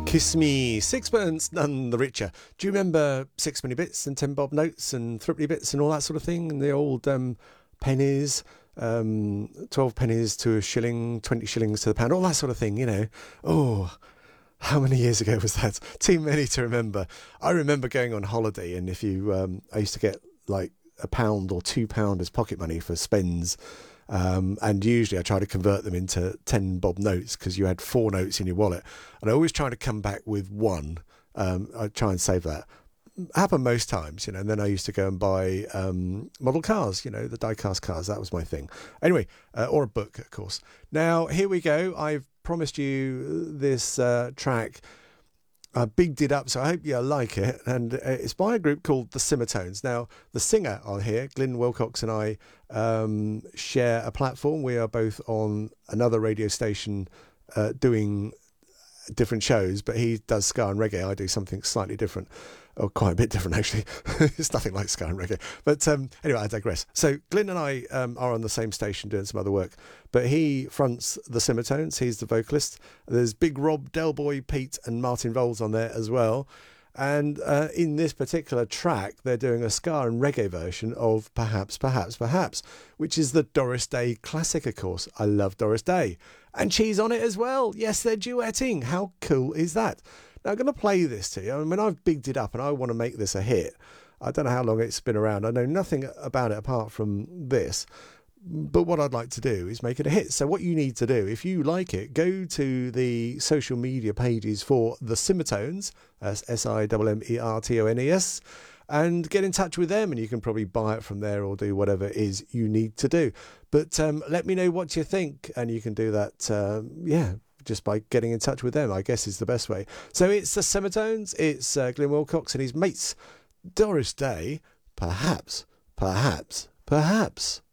Kiss me, sixpence, none the richer. Do you remember sixpenny bits and 10 bob notes and threepenny bits and all that sort of thing? And the old pennies, 12 pennies to a shilling, 20 shillings to the pound, all that sort of thing, you know. Oh, how many years ago was that? Too many to remember. I remember going on holiday, and if you, I used to get like £1 or £2 as pocket money for spends. And usually I try to convert them into 10 bob notes because you had 4 notes in your wallet, and I always try to come back with one. I try and save that. Happened most times, you know. And then I used to go and buy model cars, you know, the die-cast cars. That was my thing. Anyway, or a book, of course. Now here we go. I've promised you this track. I bigged it up, so I hope you like it. And it's by a group called the Simmertones. Now, the singer on here, Glyn Wilcox, and I share a platform. We are both on another radio station doing different shows, but he does ska and reggae. I do something slightly different, or quite a bit different, actually. It's nothing like ska and reggae. But anyway, I digress. So Glyn and I are on the same station doing some other work, but he fronts the Simmertones. He's the vocalist. There's Big Rob, Del Boy, Pete and Martin Voles on there as well. And in this particular track, they're doing a ska and reggae version of Perhaps, Perhaps, Perhaps, which is the Doris Day classic, of course. I love Doris Day. And she's on it as well. Yes, they're duetting. How cool is that? Now, I'm going to play this to you. I mean, I've bigged it up and I want to make this a hit. I don't know how long it's been around. I know nothing about it apart from this. But what I'd like to do is make it a hit. So what you need to do, if you like it, go to the social media pages for the Simmertones, that's SIMMERTONES, and get in touch with them, and you can probably buy it from there or do whatever it is you need to do. But let me know what you think, and you can do that, just by getting in touch with them, I guess is the best way. So it's the Simmertones, it's Glyn Wilcox and his mates, Doris Day, Perhaps, Perhaps, Perhaps.